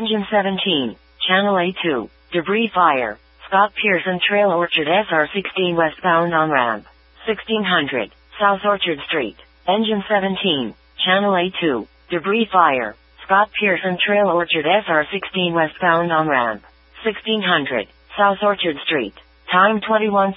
Engine 17, Channel A2, debris fire, Scott Pearson Trail Orchard SR16 westbound on ramp, 1600, South Orchard Street. Engine 17, Channel A2, debris fire, Scott Pearson Trail Orchard SR16 westbound on ramp, 1600, South Orchard Street. Time 21